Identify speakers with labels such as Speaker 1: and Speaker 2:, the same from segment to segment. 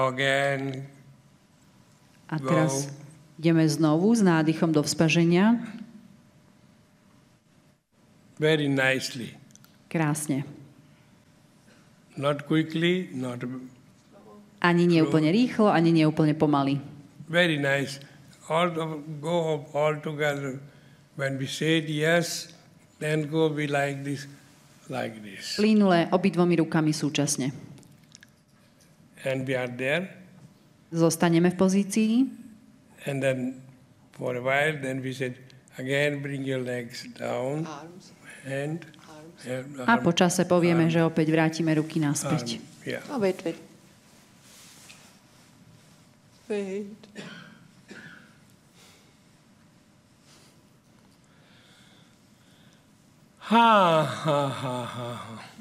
Speaker 1: Again.
Speaker 2: A teraz ideme znovu s nádychom do vzpaženia.
Speaker 1: Very nicely.
Speaker 2: Krásne.
Speaker 1: Not quickly, not...
Speaker 2: Ani nie úplne rýchlo, ani nie úplne pomaly.
Speaker 1: Very nice. Go all together. When we say yes, then go be like this, like this.
Speaker 2: Plynule obidvomi rukami súčasne.
Speaker 1: And we are there.
Speaker 2: Zostaneme v pozícii.
Speaker 1: And then for a while, then we said, again bring your legs down.
Speaker 3: Arms.
Speaker 1: And
Speaker 2: A po čase povieme, že opäť vrátime ruky naspäť.
Speaker 1: Yeah.
Speaker 3: Oh, wait. Wait.
Speaker 1: Ha, ha, ha, ha.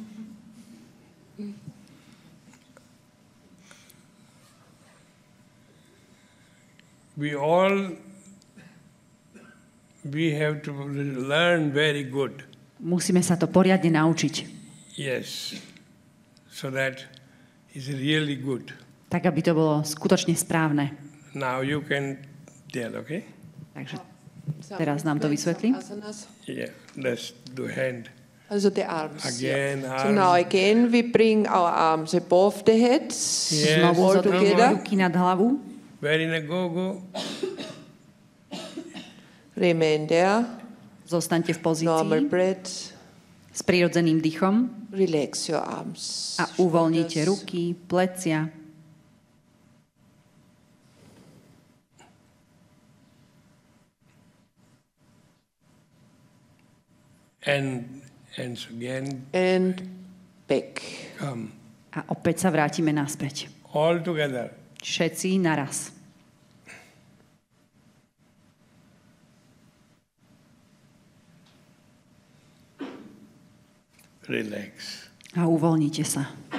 Speaker 1: We have to learn very good.
Speaker 2: Musíme sa to poriadne naučiť.
Speaker 1: Yes. So that is really good.
Speaker 2: Tak, aby to bolo skutočne správne.
Speaker 1: Now you can tell, okay?
Speaker 2: Takže teraz nám to vysvetlí.
Speaker 1: Yeah, let's do hand.
Speaker 3: Also the arms.
Speaker 1: Again,
Speaker 3: yeah.
Speaker 1: arms.
Speaker 3: So now again we bring our arms above the heads.
Speaker 1: Yes.
Speaker 2: Znovu
Speaker 3: All
Speaker 2: zodvihujeme
Speaker 3: together.
Speaker 2: ruky nad hlavu.
Speaker 1: Very nice. Go.
Speaker 3: Remain there.
Speaker 2: Zostaňte v
Speaker 3: Normal
Speaker 2: pozícii
Speaker 3: breath.
Speaker 2: s prirodzeným dychom
Speaker 3: Relax your arms.
Speaker 2: a uvoľnite
Speaker 3: shoulders.
Speaker 2: ruky, plecia.
Speaker 1: And again,
Speaker 3: And back.
Speaker 1: come.
Speaker 2: A opäť sa vrátime naspäť.
Speaker 1: All together.
Speaker 2: Všetci naraz.
Speaker 1: Relax.
Speaker 2: A uvoľnite sa.